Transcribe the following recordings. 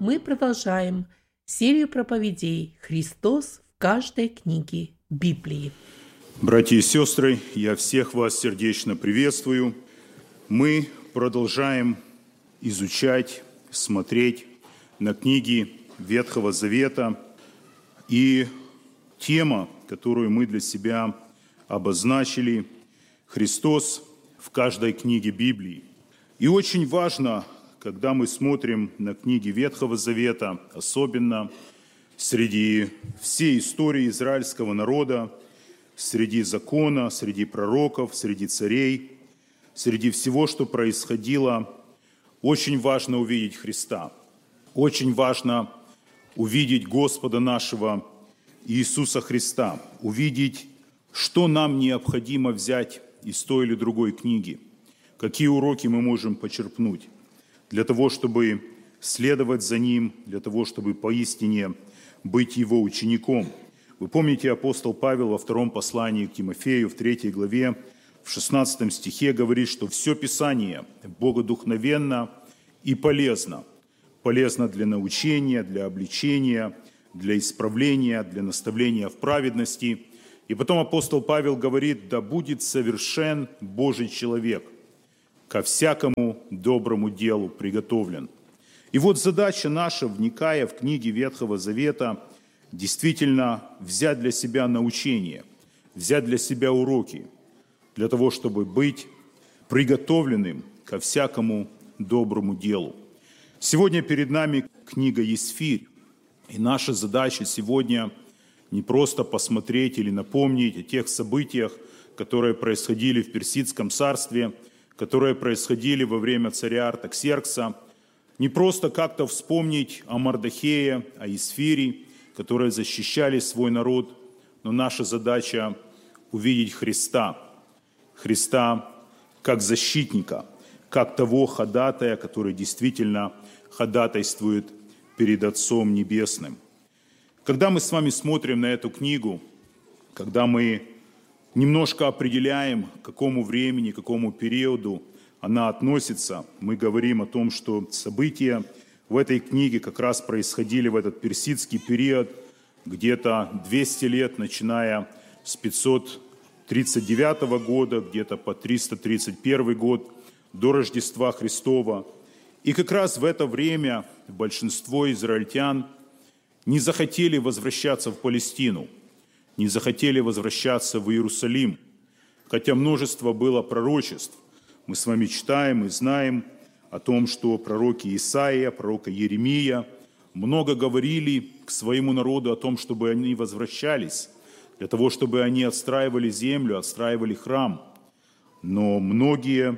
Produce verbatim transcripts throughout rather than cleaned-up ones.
мы продолжаем серию проповедей «Христос в каждой книге Библии». Братья и сестры, я всех вас сердечно приветствую. Мы продолжаем изучать, смотреть на книги Ветхого Завета. И тема, которую мы для себя обозначили, «Христос в каждой книге Библии». И очень важно, когда мы смотрим на книги Ветхого Завета, особенно среди всей истории израильского народа, среди закона, среди пророков, среди царей, среди всего, что происходило, очень важно увидеть Христа. Очень важно увидеть Господа нашего Иисуса Христа, увидеть, что нам необходимо взять из той или другой книги, какие уроки мы можем почерпнуть для того, чтобы следовать за Ним, для того, чтобы поистине быть Его учеником. Вы помните, апостол Павел во втором послании к Тимофею, в третьей главе, в шестнадцатом стихе говорит, что все Писание богодухновенно и полезно. Полезно для научения, для обличения, для исправления, для наставления в праведности. И потом апостол Павел говорит: «Да будет совершен Божий человек, ко всякому доброму делу приготовлен». И вот задача наша, вникая в книги Ветхого Завета, действительно взять для себя научение, взять для себя уроки, для того, чтобы быть приготовленным ко всякому доброму делу. Сегодня перед нами книга Есфирь, и наша задача сегодня не просто посмотреть или напомнить о тех событиях, которые происходили в Персидском царстве, которые происходили во время царя Артаксеркса, не просто как-то вспомнить о Мардохее, о Есфире, которые защищали свой народ, но наша задача увидеть Христа, Христа как защитника, как того ходатая, который действительно ходатайствует перед Отцом Небесным. Когда мы с вами смотрим на эту книгу, когда мы немножко определяем, к какому времени, к какому периоду она относится, мы говорим о том, что события в этой книге как раз происходили в этот персидский период, где-то двести лет, начиная с пятьсот тридцать девятого года, где-то по триста тридцать первый год до Рождества Христова. И как раз в это время большинство израильтян не захотели возвращаться в Палестину, не захотели возвращаться в Иерусалим, хотя множество было пророчеств. Мы с вами читаем и знаем о том, что пророки Исаия, пророка Иеремия много говорили к своему народу о том, чтобы они возвращались, для того, чтобы они отстраивали землю, отстраивали храм. Но многие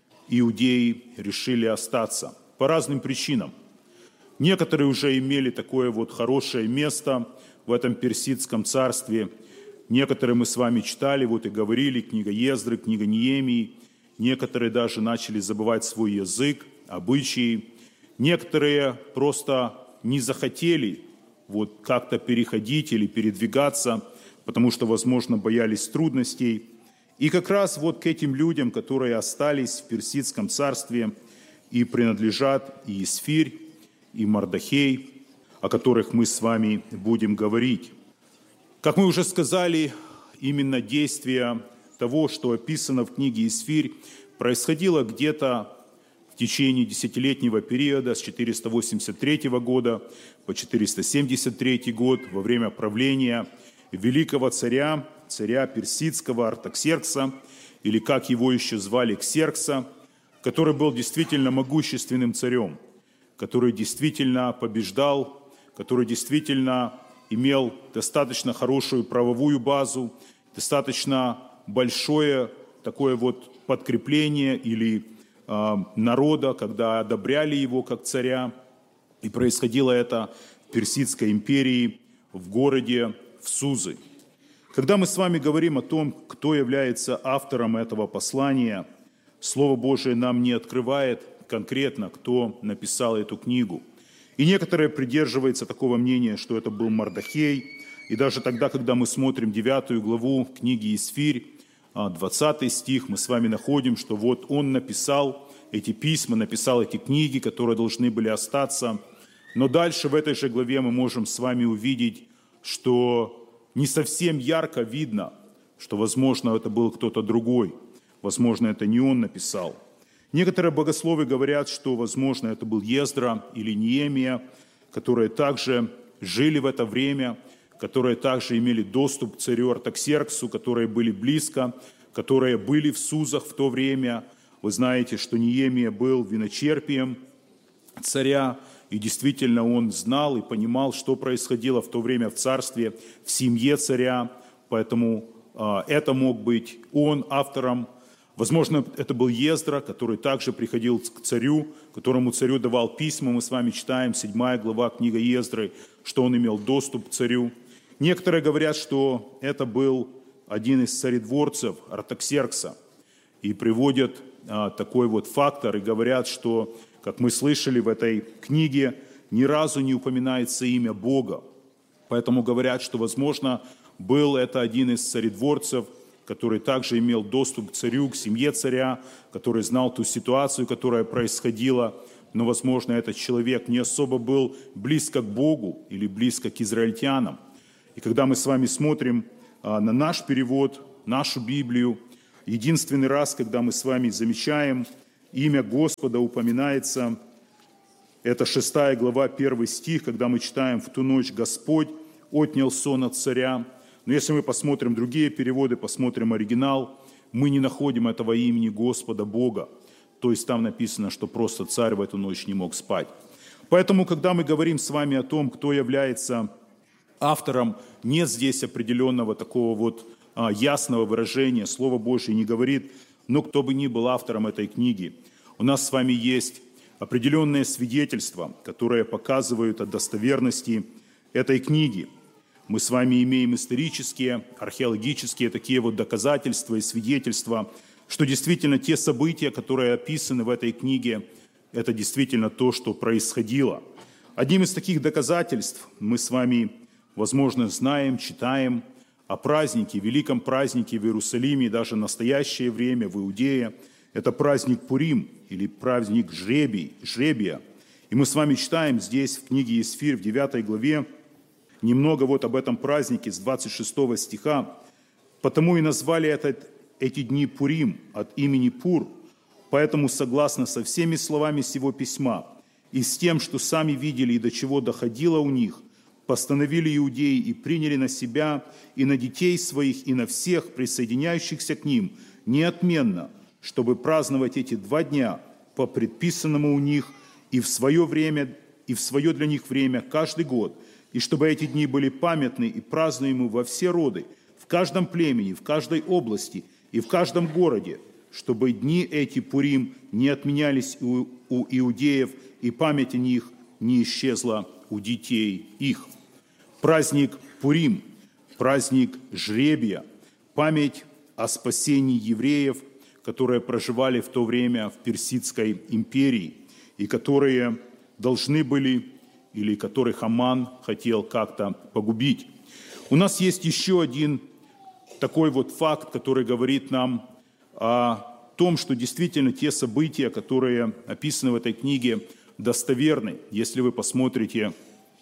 иудеи решили остаться по разным причинам. Некоторые уже имели такое вот хорошее место в этом персидском царстве. Некоторые мы с вами читали, вот и говорили, книга Ездры, книга Неемии. Некоторые даже начали забывать свой язык, обычаи. Некоторые просто не захотели вот как-то переходить или передвигаться, потому что, возможно, боялись трудностей. И как раз вот к этим людям, которые остались в персидском царстве и принадлежат и Есфирь, и Мардохей, о которых мы с вами будем говорить. Как мы уже сказали, именно действие того, что описано в книге Есфирь, происходило где-то в течение десятилетнего периода с четыреста восемьдесят третьего года по четыреста семьдесят третий год, во время правления великого царя, царя персидского Артаксеркса, или как его еще звали, Ксеркса, который был действительно могущественным царем, который действительно побеждал, который действительно имел достаточно хорошую правовую базу, достаточно большое такое вот подкрепление или э, народа, когда одобряли его как царя. И происходило это в Персидской империи, в городе в Сузы. Когда мы с вами говорим о том, кто является автором этого послания, Слово Божие нам не открывает конкретно, кто написал эту книгу. И некоторые придерживаются такого мнения, что это был Мардохей. И даже тогда, когда мы смотрим девятую главу книги Есфирь, двадцатый стих, мы с вами находим, что вот он написал эти письма, написал эти книги, которые должны были остаться Но дальше в этой же главе мы можем с вами увидеть, что не совсем ярко видно, что, возможно, это был кто-то другой. Возможно, это не он написал. Некоторые богословы говорят, что, возможно, это был Ездра или Неемия, которые также жили в это время, которые также имели доступ к царю Артаксерксу, которые были близко, которые были в Сузах в то время. Вы знаете, что Неемия был виночерпием царя, и действительно он знал и понимал, что происходило в то время в царстве, в семье царя, поэтому а, это мог быть он автором. Возможно, это был Ездра, который также приходил к царю, которому царю давал письма. Мы с вами читаем, седьмая глава, книга Ездры, что он имел доступ к царю. Некоторые говорят, что это был один из царедворцев Артаксеркса. И приводят а, такой вот фактор и говорят, что, как мы слышали в этой книге, ни разу не упоминается имя Бога. Поэтому говорят, что, возможно, был это один из царедворцев, который также имел доступ к царю, к семье царя, который знал ту ситуацию, которая происходила. Но, возможно, этот человек не особо был близко к Богу или близко к израильтянам. И когда мы с вами смотрим а, на наш перевод, нашу Библию, единственный раз, когда мы с вами замечаем, имя Господа упоминается, это шестая глава, первый стих, когда мы читаем: «В ту ночь Господь отнял сон от царя». Но если мы посмотрим другие переводы, посмотрим оригинал, мы не находим этого имени Господа Бога. То есть там написано, что просто царь в эту ночь не мог спать. Поэтому, когда мы говорим с вами о том, кто является автором, нет здесь определенного такого вот а, ясного выражения. Слово Божье не говорит, но кто бы ни был автором этой книги. У нас с вами есть определенные свидетельства, которые показывают о достоверности этой книги. Мы с вами имеем исторические, археологические такие вот доказательства и свидетельства, что действительно те события, которые описаны в этой книге, это действительно то, что происходило. Одним из таких доказательств мы с вами, возможно, знаем, читаем о празднике, великом празднике в Иерусалиме, даже в настоящее время в Иудее. Это праздник Пурим или праздник жребий, жребия. И мы с вами читаем здесь в книге Есфирь в девятой главе немного вот об этом празднике с двадцать шестого стиха. «Потому и назвали этот, эти дни Пурим от имени Пур, поэтому согласно со всеми словами сего письма и с тем, что сами видели и до чего доходило у них, постановили иудеи и приняли на себя и на детей своих и на всех присоединяющихся к ним неотменно, чтобы праздновать эти два дня по предписанному у них и в свое время, и в свое для них время каждый год, и чтобы эти дни были памятны и празднуемы во все роды, в каждом племени, в каждой области и в каждом городе, чтобы дни эти Пурим не отменялись у, у иудеев, и память о них не исчезла у детей их». Праздник Пурим, праздник жребия, память о спасении евреев, которые проживали в то время в Персидской империи, и которые должны были, или которых Аман хотел как-то погубить. У нас есть еще один такой вот факт, который говорит нам о том, что действительно те события, которые описаны в этой книге, достоверны. Если вы посмотрите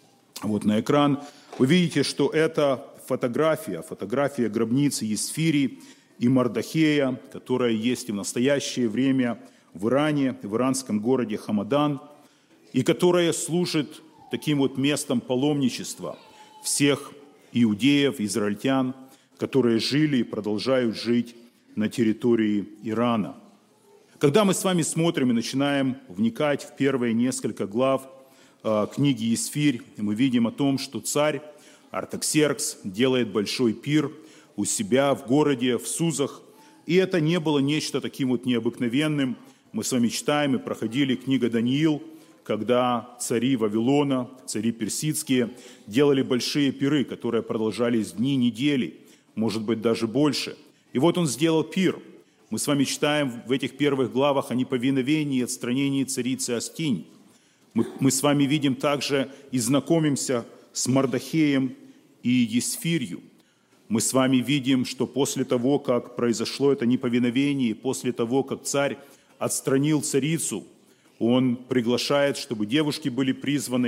вот на экран, вы видите, что это фотография, фотография гробницы Есфири и Мардахея, которая есть и в настоящее время в Иране, в иранском городе Хамадан, и которая служит таким вот местом паломничества всех иудеев, израильтян, которые жили и продолжают жить на территории Ирана. Когда мы с вами смотрим и начинаем вникать в первые несколько глав э, книги Есфирь, мы видим о том, что царь Артаксеркс делает большой пир у себя в городе, в Сузах, и это не было нечто таким вот необыкновенным. Мы с вами читаем и проходили книгу Даниил, когда цари Вавилона, цари персидские, делали большие пиры, которые продолжались дни, недели, может быть, даже больше. И вот он сделал пир. Мы с вами читаем в этих первых главах о неповиновении и отстранении царицы Астинь. Мы, мы с вами видим также и знакомимся с Мардахеем и Есфирью. Мы с вами видим, что после того, как произошло это неповиновение, после того, как царь отстранил царицу, он приглашает, чтобы девушки были призваны,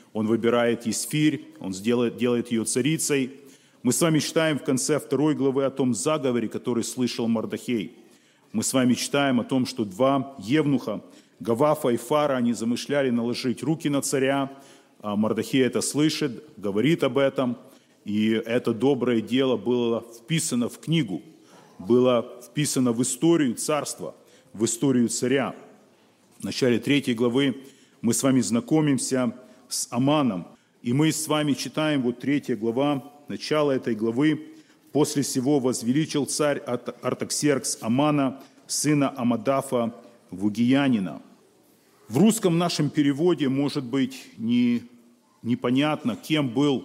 он выбирает Есфирь, он сделает, делает ее царицей. Мы с вами читаем в конце второй главы о том заговоре, который слышал Мардохей. Мы с вами читаем о том, что два евнуха, Гавафа и Фара, они замышляли наложить руки на царя. А Мардохей это слышит, говорит об этом. И это доброе дело было вписано в книгу, было вписано в историю царства, в историю царя. В начале третьей главы мы с вами знакомимся с Аманом. И мы с вами читаем, вот третья глава, начало этой главы. «После сего возвеличил царь Артаксеркс Амана, сына Амадафа, Вугиянина». В русском нашем переводе, может быть, не, непонятно, кем был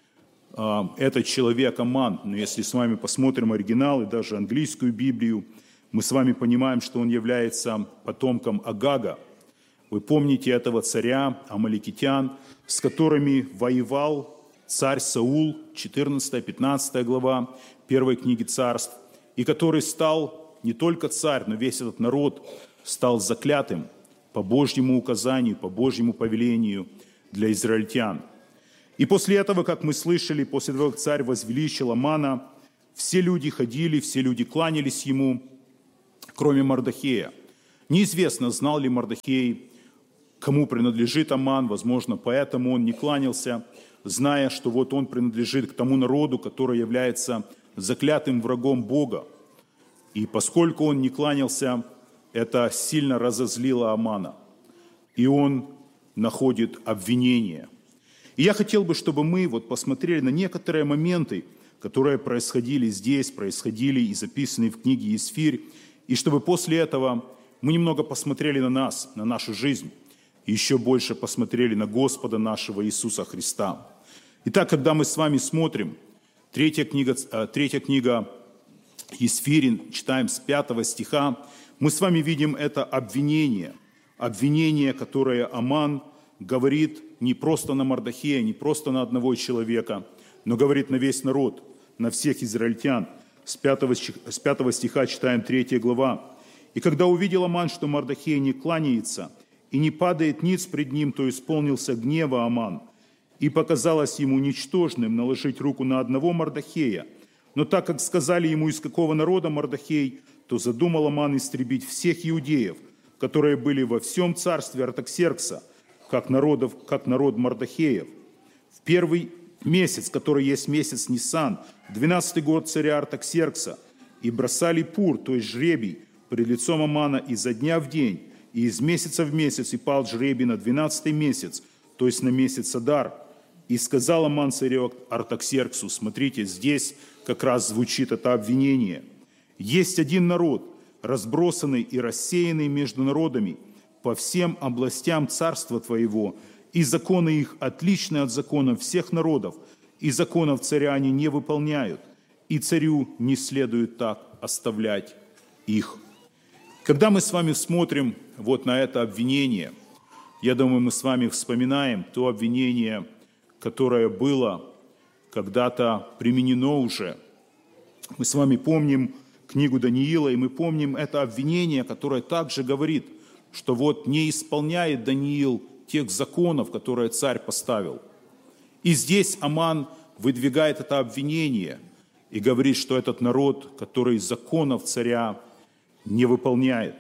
э, этот человек Аман. Но если с вами посмотрим оригинал и даже английскую Библию, мы с вами понимаем, что он является потомком Агага. Вы помните этого царя амаликитян, с которыми воевал царь Саул, четырнадцатая-пятнадцатая глава первой книги Царств, и который стал не только царь, но весь этот народ стал заклятым по Божьему указанию, по Божьему повелению для израильтян. И после этого, как мы слышали, после того, как царь возвеличил Амана, все люди ходили, все люди кланялись ему, кроме Мардохея. Неизвестно, знал ли Мардохей, кому принадлежит Аман, возможно, поэтому он не кланялся, зная, что вот он принадлежит к тому народу, который является заклятым врагом Бога. И поскольку он не кланялся, это сильно разозлило Амана, и он находит обвинение. И я хотел бы, чтобы мы вот посмотрели на некоторые моменты, которые происходили здесь, происходили и записаны в книге Есфирь, и чтобы после этого мы немного посмотрели на нас, на нашу жизнь, и еще больше посмотрели на Господа нашего Иисуса Христа. Итак, когда мы с вами смотрим, третья книга, третья книга Есфирь, читаем с пятого стиха, мы с вами видим это обвинение, обвинение, которое Аман говорит не просто на Мардохея, не просто на одного человека, но говорит на весь народ, на всех израильтян. С пятого, с пятого стиха читаем третья глава. «И когда увидел Аман, что Мардохей не кланяется и не падает ниц пред ним, то исполнился гнева Аман, и показалось ему ничтожным наложить руку на одного Мардохея. Но так как сказали ему, из какого народа Мардохей, то задумал Аман истребить всех иудеев, которые были во всем царстве Артаксеркса, как, народов, как народ Мардохеев. В первый месяц, который есть месяц Нисан, двенадцатый год царя Артаксеркса, и бросали пур, то есть жребий, пред лицом Амана изо дня в день, и из месяца в месяц, и пал жребий на двенадцатый месяц, то есть на месяц Адар. И сказал Аман царю Артаксерксу», смотрите, здесь как раз звучит это обвинение, «есть один народ, разбросанный и рассеянный между народами по всем областям царства твоего, и законы их отличны от законов всех народов, и законов царя они не выполняют, и царю не следует так оставлять их». Когда мы с вами смотрим вот на это обвинение, я думаю, мы с вами вспоминаем то обвинение, которое было когда-то применено уже. Мы с вами помним книгу Даниила, и мы помним это обвинение, которое также говорит, что вот не исполняет Даниил тех законов, которые царь поставил. И здесь Аман выдвигает это обвинение и говорит, что этот народ, который законов царя не выполняет.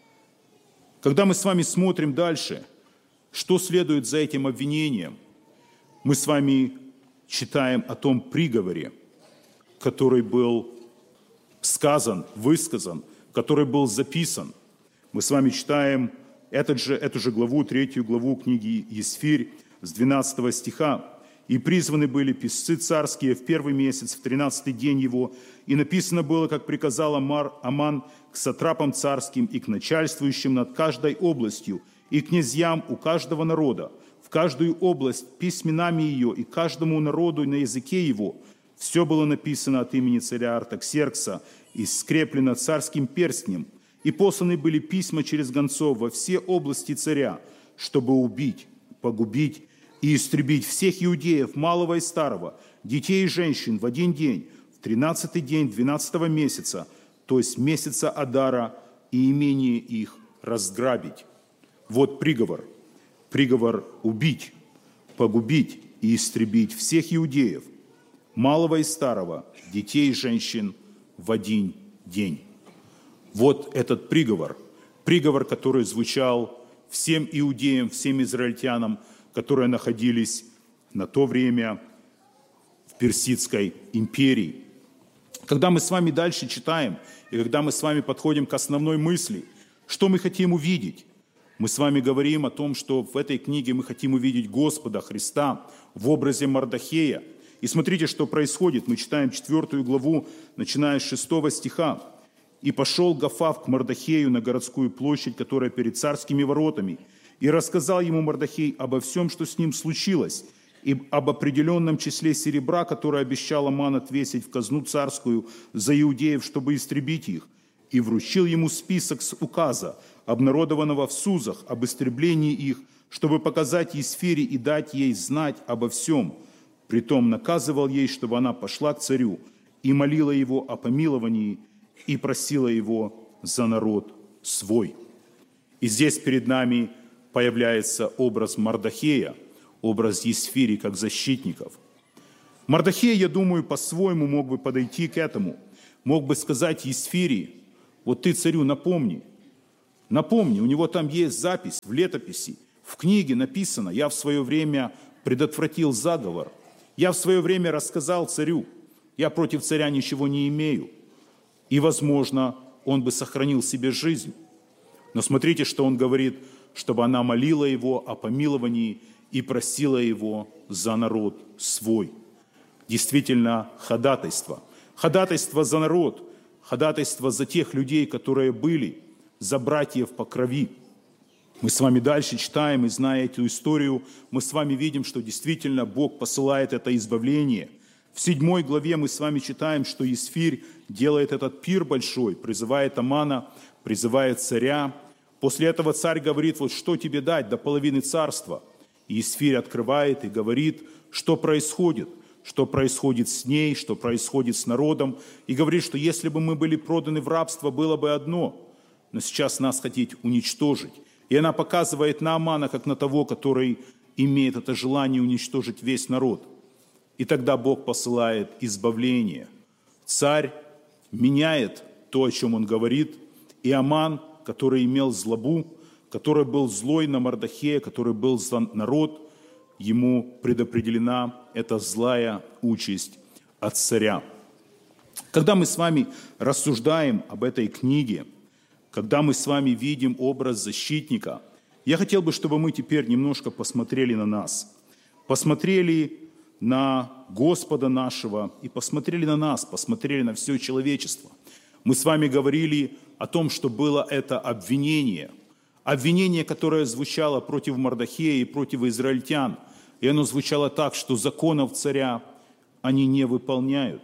Когда мы с вами смотрим дальше, что следует за этим обвинением, мы с вами читаем о том приговоре, который был сказан, высказан, который был записан. Мы с вами читаем этот же, эту же главу, третью главу книги Есфирь с двенадцатого стиха. «И призваны были писцы царские в первый месяц, в тринадцатый день его, и написано было, как приказал Амар, Аман к сатрапам царским и к начальствующим над каждой областью, и князьям у каждого народа, в каждую область письменами ее, и каждому народу на языке его. Все было написано от имени царя Артаксеркса и скреплено царским перстнем. И посланы были письма через гонцов во все области царя, чтобы убить, погубить и истребить всех иудеев, малого и старого, детей и женщин в один день, в тринадцатый день двенадцатого месяца, то есть месяца Адара, и имение их разграбить». Вот приговор. Приговор убить, погубить и истребить всех иудеев, малого и старого, детей и женщин в один день. Вот этот приговор, приговор, который звучал всем иудеям, всем израильтянам, которые находились на то время в Персидской империи. Когда мы с вами дальше читаем, и когда мы с вами подходим к основной мысли, что мы хотим увидеть, мы с вами говорим о том, что в этой книге мы хотим увидеть Господа Христа в образе Мардохея. И смотрите, что происходит. Мы читаем четвертую главу, начиная с шестого стиха. «И пошел Гафав к Мардохею на городскую площадь, которая перед царскими воротами, и рассказал ему Мардохей обо всем, что с ним случилось, и об определенном числе серебра, которое обещал Аман отвесить в казну царскую за иудеев, чтобы истребить их, и вручил ему список с указа, обнародованного в Сузах, об истреблении их, чтобы показать Есфире и дать ей знать обо всем. Притом наказывал ей, чтобы она пошла к царю и молила его о помиловании и просила его за народ свой». И здесь перед нами появляется образ Мардохея, образ Есфири как защитников. Мардохей, я думаю, по-своему мог бы подойти к этому, мог бы сказать Есфири: вот ты царю напомни, напомни, у него там есть запись в летописи, в книге написано: я в свое время предотвратил заговор, я в свое время рассказал царю, я против царя ничего не имею. И, возможно, он бы сохранил себе жизнь. Но смотрите, что он говорит: чтобы она молила его о помиловании и просила его за народ свой. Действительно, ходатайство. Ходатайство за народ, ходатайство за тех людей, которые были, за братьев по крови. Мы с вами дальше читаем, и зная эту историю, мы с вами видим, что действительно Бог посылает это избавление. В седьмой главе мы с вами читаем, что Есфирь делает этот пир большой, призывает Амана, призывает царя. После этого царь говорит: вот что тебе дать до половины царства? И Есфирь открывает и говорит, что происходит, что происходит с ней, что происходит с народом. И говорит, что если бы мы были проданы в рабство, было бы одно, но сейчас нас хотите уничтожить. И она показывает на Амана, как на того, который имеет это желание уничтожить весь народ. И тогда Бог посылает избавление. Царь меняет то, о чем он говорит, и Аман, который имел злобу, который был злой на Мардохея, который был за народ, ему предопределена эта злая участь от царя. Когда мы с вами рассуждаем об этой книге, когда мы с вами видим образ защитника, я хотел бы, чтобы мы теперь немножко посмотрели на нас, посмотрели на Господа нашего и посмотрели на нас, посмотрели на все человечество. Мы с вами говорили о том, что было это обвинение, обвинение, которое звучало против Мардохея и против израильтян, и оно звучало так, что законов царя они не выполняют.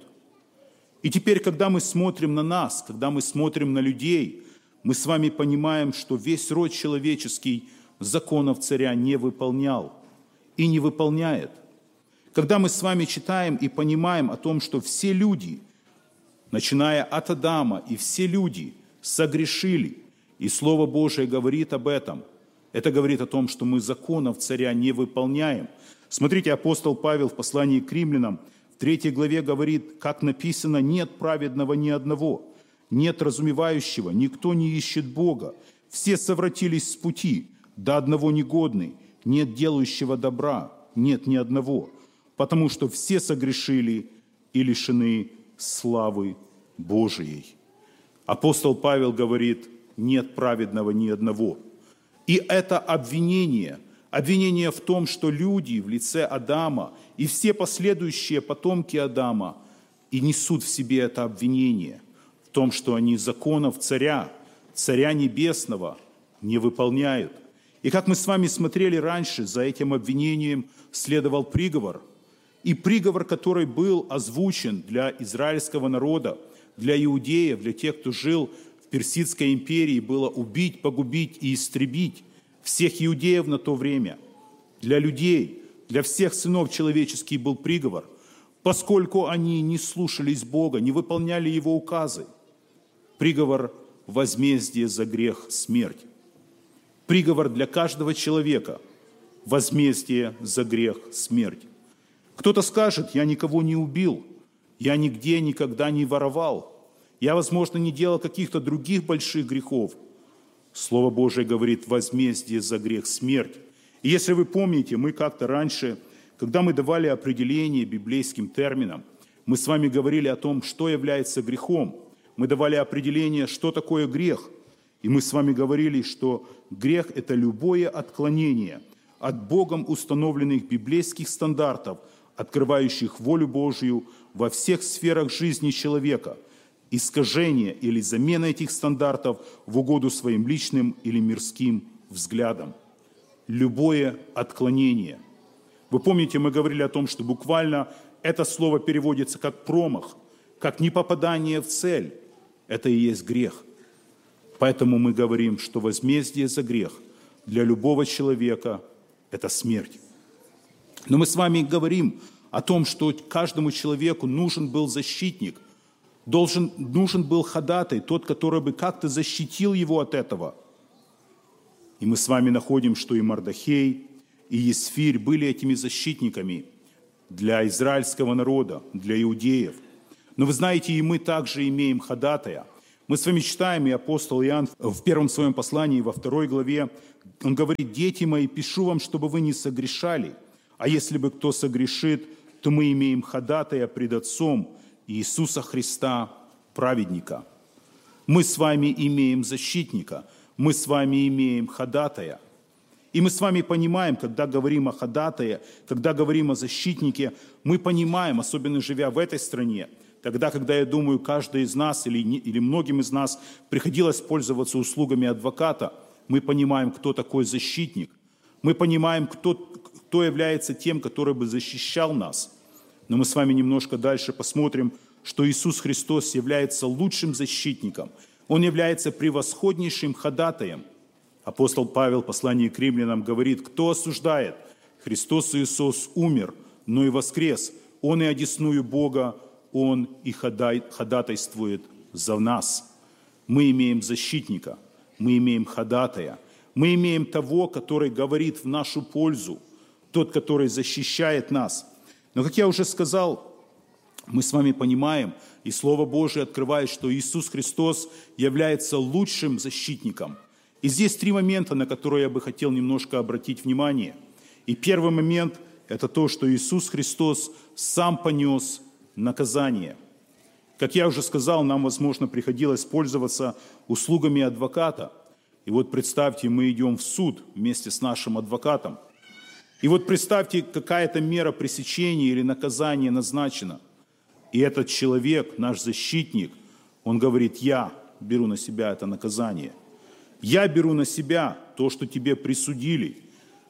И теперь, когда мы смотрим на нас, когда мы смотрим на людей, мы с вами понимаем, что весь род человеческий законов царя не выполнял и не выполняет. Когда мы с вами читаем и понимаем о том, что все люди, начиная от Адама, и все люди согрешили, и Слово Божие говорит об этом, это говорит о том, что мы законов царя не выполняем. Смотрите, апостол Павел в послании к римлянам в третьей главе говорит, как написано: «Нет праведного ни одного, нет разумевающего, никто не ищет Бога, все совратились с пути, до одного негодный, нет делающего добра, нет ни одного, потому что все согрешили и лишены славы Божией». Апостол Павел говорит: нет праведного ни одного. И это обвинение, обвинение в том, что люди в лице Адама и все последующие потомки Адама и несут в себе это обвинение в том, что они законов царя, царя небесного не выполняют. И как мы с вами смотрели раньше, за этим обвинением следовал приговор. И приговор, который был озвучен для израильского народа, для иудеев, для тех, кто жил в Персидской империи, было убить, погубить и истребить всех иудеев на то время. Для людей, для всех сынов человеческих был приговор, поскольку они не слушались Бога, не выполняли Его указы. Приговор – возмездие за грех – смерть. Приговор для каждого человека возмездие за грех – смерть. Кто-то скажет: я никого не убил, я нигде никогда не воровал, я, возможно, не делал каких-то других больших грехов. Слово Божие говорит: возмездие за грех – смерть. И если вы помните, мы как-то раньше, когда мы давали определение библейским терминам, мы с вами говорили о том, что является грехом. Мы давали определение, что такое грех. И мы с вами говорили, что грех – это любое отклонение от Богом установленных библейских стандартов, открывающих волю Божью во всех сферах жизни человека, искажение или замена этих стандартов в угоду своим личным или мирским взглядам. Любое отклонение. Вы помните, мы говорили о том, что буквально это слово переводится как промах, как непопадание в цель. Это и есть грех. Поэтому мы говорим, что возмездие за грех для любого человека – это смерть. Но мы с вами говорим о том, что каждому человеку нужен был защитник, должен, нужен был ходатай, тот, который бы как-то защитил его от этого. И мы с вами находим, что и Мардохей, и Есфирь были этими защитниками для израильского народа, для иудеев. Но вы знаете, и мы также имеем ходатая. Мы с вами читаем, и апостол Иоанн в первом своем послании, во второй главе, он говорит: «Дети мои, пишу вам, чтобы вы не согрешали. А если бы кто согрешит, то мы имеем ходатая пред Отцом Иисуса Христа, праведника». Мы с вами имеем защитника, мы с вами имеем ходатая. И мы с вами понимаем, когда говорим о ходатае, когда говорим о защитнике, мы понимаем, особенно живя в этой стране, тогда, когда, я думаю, каждый из нас или, или многим из нас приходилось пользоваться услугами адвоката, мы понимаем, кто такой защитник, мы понимаем, кто, кто является тем, который бы защищал нас. Но мы с вами немножко дальше посмотрим, что Иисус Христос является лучшим защитником, Он является превосходнейшим ходатаем. Апостол Павел в послании к римлянам говорит: «Кто осуждает? Христос Иисус умер, но и воскрес. Он и одесную Бога, Он и ходатайствует за нас». Мы имеем защитника, мы имеем ходатая, мы имеем того, который говорит в нашу пользу, тот, который защищает нас. Но, как я уже сказал, мы с вами понимаем, и Слово Божие открывает, что Иисус Христос является лучшим защитником. И здесь три момента, на которые я бы хотел немножко обратить внимание. И первый момент – это то, что Иисус Христос сам понес наказание. Как я уже сказал, нам, возможно, приходилось пользоваться услугами адвоката. И вот представьте, мы идем в суд вместе с нашим адвокатом. И вот представьте, какая-то мера пресечения или наказания назначена. И этот человек, наш защитник, он говорит: «Я беру на себя это наказание. Я беру на себя то, что тебе присудили».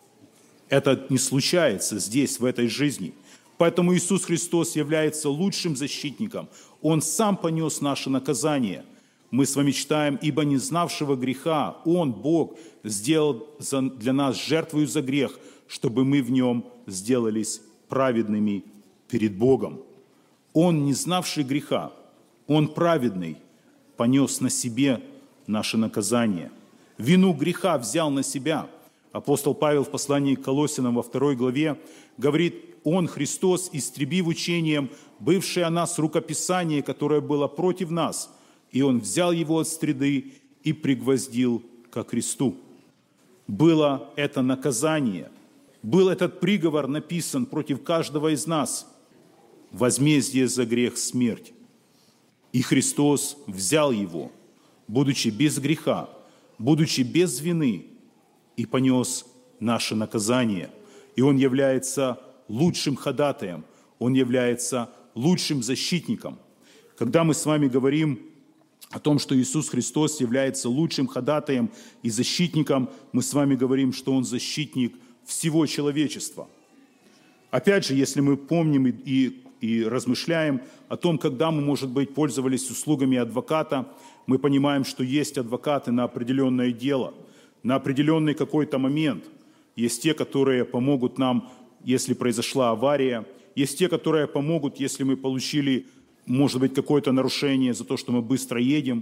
Это не случается здесь, в этой жизни. Поэтому Иисус Христос является лучшим защитником. Он сам понес наше наказание. Мы с вами читаем: «Ибо не знавшего греха Он, Бог, сделал для нас жертвою за грех, чтобы мы в Нем сделались праведными перед Богом». Он, не знавший греха, Он праведный, понес на себе наше наказание. Вину греха взял на себя. Апостол Павел в послании к Колоссянам во второй главе говорит: «Он, Христос, истребив учением бывшее о нас рукописание, которое было против нас, и Он взял его от стреды и пригвоздил ко кресту». Было это наказание, был этот приговор написан против каждого из нас. Возмездие за грех – смерть. И Христос взял его, будучи без греха, будучи без вины, и понес наше наказание. И Он является лучшим ходатаем, Он является лучшим защитником. Когда мы с вами говорим о том, что Иисус Христос является лучшим ходатаем и защитником, мы с вами говорим, что Он защитник всего человечества. Опять же, если мы помним и, и, и размышляем о том, когда мы, может быть, пользовались услугами адвоката, мы понимаем, что есть адвокаты на определенное дело, на определенный какой-то момент. Есть те, которые помогут нам, если произошла авария. Есть те, которые помогут, если мы получили, может быть, какое-то нарушение за то, что мы быстро едем.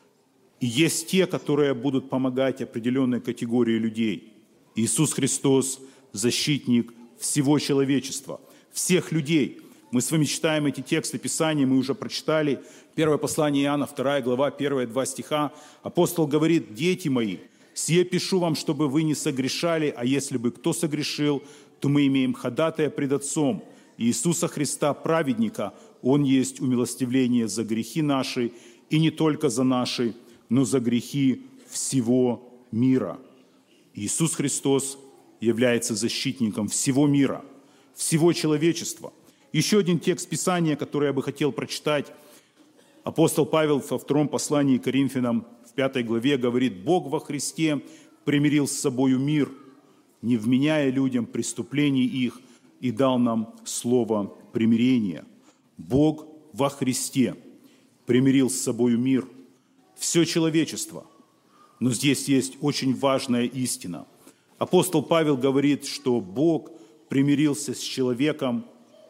И есть те, которые будут помогать определенной категории людей. Иисус Христос защитник всего человечества, всех людей. Мы с вами читаем эти тексты Писания, мы уже прочитали. Первое послание Иоанна, вторая глава, первые два стиха. Апостол говорит: «Дети мои, сие пишу вам, чтобы вы не согрешали, а если бы кто согрешил, то мы имеем ходатая пред Отцом, Иисуса Христа, праведника. Он есть умилостивление за грехи наши, и не только за наши, но за грехи всего мира». Иисус Христос является защитником всего мира, всего человечества. Еще один текст Писания, который я бы хотел прочитать. Апостол Павел во втором послании к Коринфянам в пятой главе говорит: «Бог во Христе примирил с собою мир, не вменяя людям преступлений их, и дал нам слово примирения». Бог во Христе примирил с собою мир, все человечество. Но здесь есть очень важная истина. Апостол Павел говорит, что Бог примирился с человеком,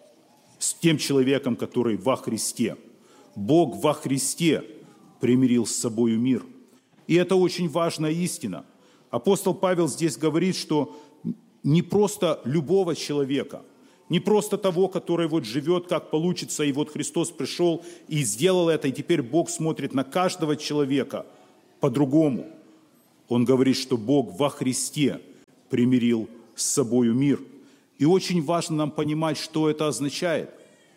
с тем человеком, который во Христе. Бог во Христе примирил с собою мир. И это очень важная истина. Апостол Павел здесь говорит, что не просто любого человека, не просто того, который вот живет, как получится, и вот Христос пришел и сделал это, и теперь Бог смотрит на каждого человека по-другому. Он говорит, что Бог во Христе примирил с собою мир. И очень важно нам понимать, что это означает.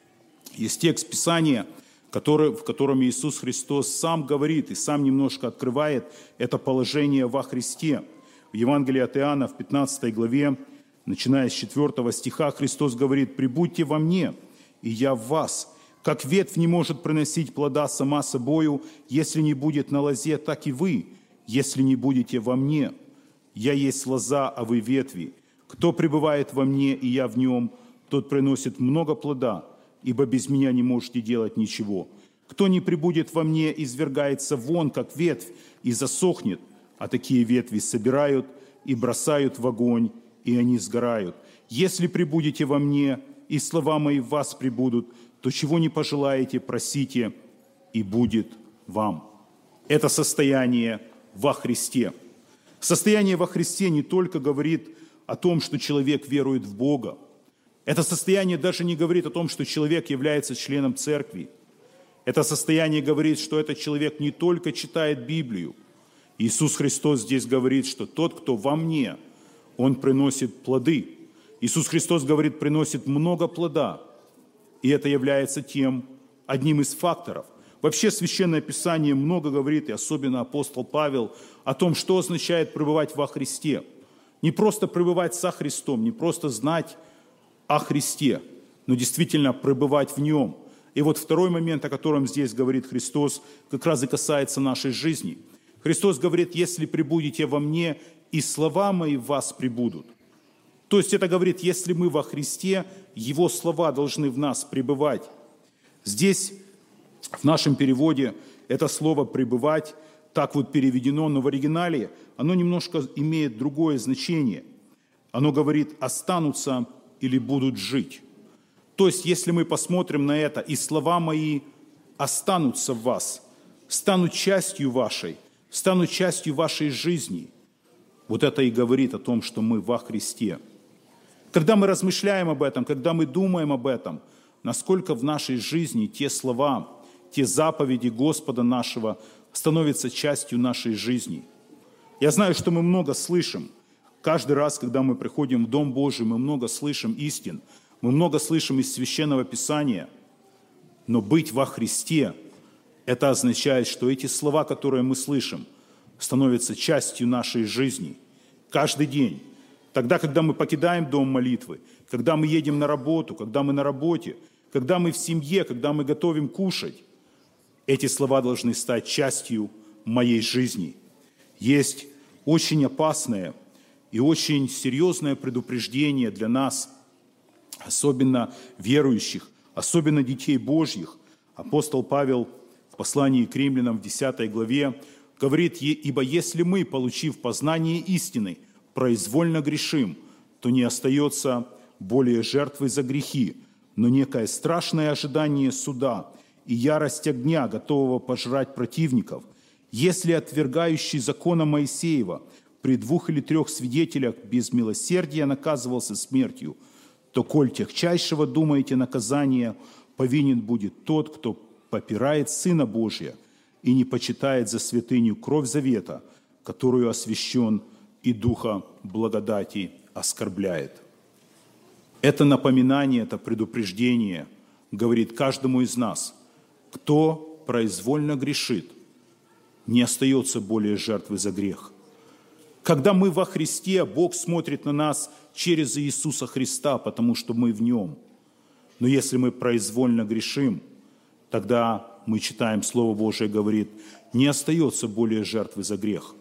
Есть текст Писания, который, в котором Иисус Христос сам говорит и сам немножко открывает это положение во Христе. В Евангелии от Иоанна в пятнадцатой главе, начиная с четвёртого стиха, Христос говорит: «Прибудьте во мне, и я в вас. Как ветвь не может приносить плода сама собою, если не будет на лозе, так и вы, если не будете во мне. Я есть лоза, а вы ветви. Кто пребывает во мне, и я в нем, тот приносит много плода, ибо без меня не можете делать ничего. Кто не пребудет во мне, извергается вон, как ветвь, и засохнет, а такие ветви собирают и бросают в огонь, и они сгорают. Если пребудете во мне, и слова мои в вас пребудут, то чего не пожелаете, просите, и будет вам». Это состояние во Христе. Состояние во Христе не только говорит о том, что человек верует в Бога. Это состояние даже не говорит о том, что человек является членом церкви. Это состояние говорит, что этот человек не только читает Библию. Иисус Христос здесь говорит, что тот, кто во мне, он приносит плоды. Иисус Христос говорит, приносит много плода. И это является тем, одним из факторов. Вообще Священное Писание много говорит, и особенно апостол Павел, о том, что означает пребывать во Христе. Не просто пребывать со Христом, не просто знать о Христе, но действительно пребывать в Нем. И вот второй момент, о котором здесь говорит Христос, как раз и касается нашей жизни. Христос говорит: «Если пребудете во мне, и слова мои в вас пребудут». То есть это говорит, если мы во Христе, Его слова должны в нас пребывать. Здесь, в нашем переводе, это слово «пребывать» так вот переведено, но в оригинале оно немножко имеет другое значение. Оно говорит «останутся» или «будут жить». То есть, если мы посмотрим на это, и слова мои останутся в вас, станут частью вашей, станут частью вашей жизни. Вот это и говорит о том, что мы во Христе. Когда мы размышляем об этом, когда мы думаем об этом, насколько в нашей жизни те слова, те заповеди Господа нашего становятся частью нашей жизни. Я знаю, что мы много слышим. Каждый раз, когда мы приходим в Дом Божий, мы много слышим истин, мы много слышим из Священного Писания. Но быть во Христе – это означает, что эти слова, которые мы слышим, становятся частью нашей жизни каждый день. Тогда, когда мы покидаем дом молитвы, когда мы едем на работу, когда мы на работе, когда мы в семье, когда мы готовим кушать, эти слова должны стать частью моей жизни. Есть очень опасное и очень серьезное предупреждение для нас, особенно верующих, особенно детей Божьих. Апостол Павел в послании к римлянам в десятой главе говорит: «Ибо если мы, получив познание истины, произвольно грешим, то не остается более жертвы за грехи, но некое страшное ожидание суда и ярость огня, готового пожрать противников. Если отвергающий закона Моисеева при двух или трех свидетелях без милосердия наказывался смертью, то коль тягчайшего думаете наказания, повинен будет тот, кто попирает Сына Божия и не почитает за святыню кровь завета, которую освящен и Духа благодати оскорбляет». Это напоминание, это предупреждение говорит каждому из нас: кто произвольно грешит, не остается более жертвы за грех. Когда мы во Христе, Бог смотрит на нас через Иисуса Христа, потому что мы в Нем. Но если мы произвольно грешим, тогда мы читаем, Слово Божие говорит, не остается более жертвы за грех.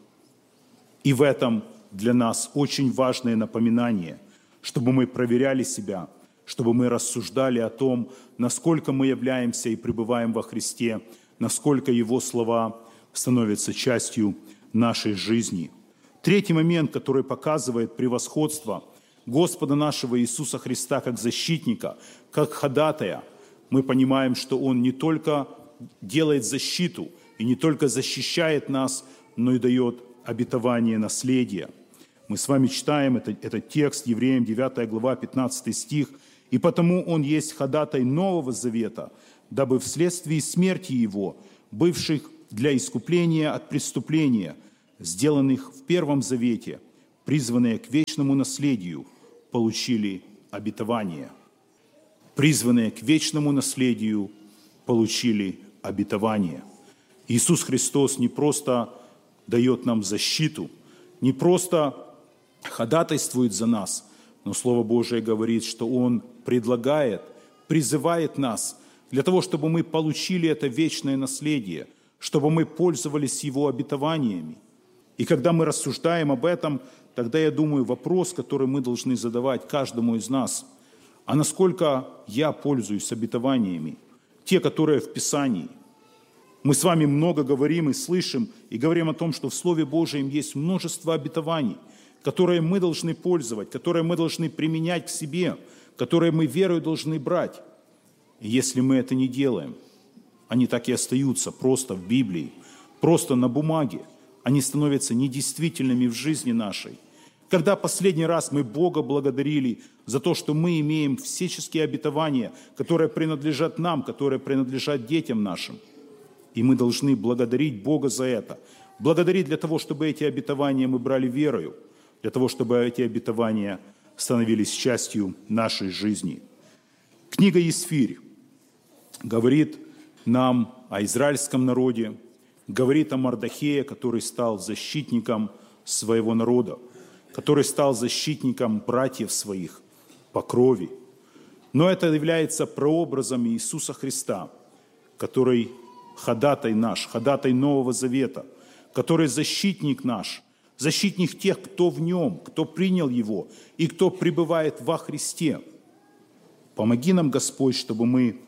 И в этом для нас очень важное напоминание, чтобы мы проверяли себя, чтобы мы рассуждали о том, насколько мы являемся и пребываем во Христе, насколько Его слова становятся частью нашей жизни. Третий момент, который показывает превосходство Господа нашего Иисуса Христа как защитника, как ходатая, мы понимаем, что Он не только делает защиту и не только защищает нас, но и дает обетование наследия. Мы с вами читаем этот, этот текст, Евреям девятая глава, пятнадцатый стих. «И потому Он есть ходатай Нового Завета, дабы вследствие смерти Его, бывших для искупления от преступления, сделанных в Первом Завете, призванные к вечному наследию, получили обетование». Призванные к вечному наследию получили обетование. Иисус Христос не просто дает нам защиту, не просто ходатайствует за нас, но Слово Божие говорит, что Он предлагает, призывает нас для того, чтобы мы получили это вечное наследие, чтобы мы пользовались Его обетованиями. И когда мы рассуждаем об этом, тогда, я думаю, вопрос, который мы должны задавать каждому из нас: а насколько я пользуюсь обетованиями, те, которые в Писании? Мы с вами много говорим и слышим, и говорим о том, что в Слове Божьем есть множество обетований, которые мы должны пользовать, которые мы должны применять к себе, которые мы верой должны брать. И если мы это не делаем, они так и остаются просто в Библии, просто на бумаге. Они становятся недействительными в жизни нашей. Когда последний раз мы Бога благодарили за то, что мы имеем всяческие обетования, которые принадлежат нам, которые принадлежат детям нашим? И мы должны благодарить Бога за это. Благодарить для того, чтобы эти обетования мы брали верою, для того, чтобы эти обетования становились частью нашей жизни. Книга Есфирь говорит нам о израильском народе, говорит о Мардохее, который стал защитником своего народа, который стал защитником братьев своих по крови. Но это является прообразом Иисуса Христа, который ходатай наш, ходатай Нового Завета, который защитник наш, защитник тех, кто в Нем, кто принял Его и кто пребывает во Христе. Помоги нам, Господь, чтобы мы,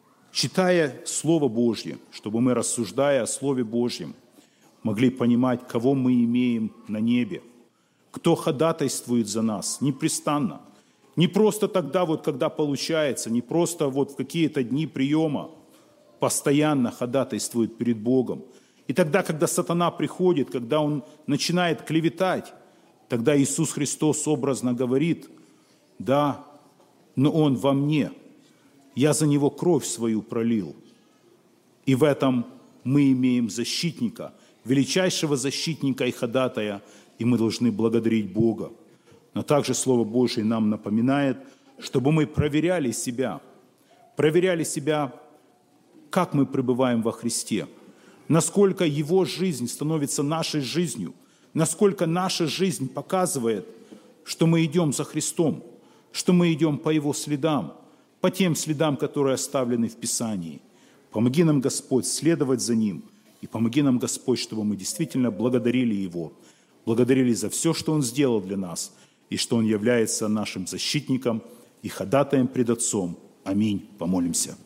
читая Слово Божье, чтобы мы, рассуждая о Слове Божьем, могли понимать, кого мы имеем на небе, кто ходатайствует за нас непрестанно. Не просто тогда, вот, когда получается, не просто вот в какие-то дни приема, постоянно ходатайствует перед Богом. И тогда, когда сатана приходит, когда он начинает клеветать, тогда Иисус Христос образно говорит: да, но Он во мне, я за Него кровь свою пролил. И в этом мы имеем защитника, величайшего защитника и ходатая, и мы должны благодарить Бога. Но также Слово Божие нам напоминает, чтобы мы проверяли себя, проверяли себя, как мы пребываем во Христе, насколько Его жизнь становится нашей жизнью, насколько наша жизнь показывает, что мы идем за Христом, что мы идем по Его следам, по тем следам, которые оставлены в Писании. Помоги нам, Господь, следовать за Ним, и помоги нам, Господь, чтобы мы действительно благодарили Его, благодарили за все, что Он сделал для нас, и что Он является нашим защитником и ходатаем пред Отцом. Аминь. Помолимся.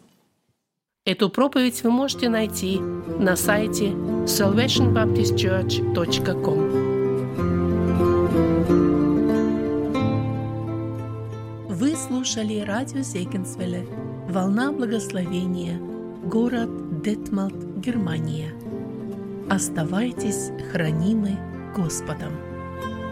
Эту проповедь вы можете найти на сайте salvation baptist church точка com. Вы слушали радио Зегенсвелле «Волна благословения», город Детмалт, Германия. Оставайтесь хранимы Господом.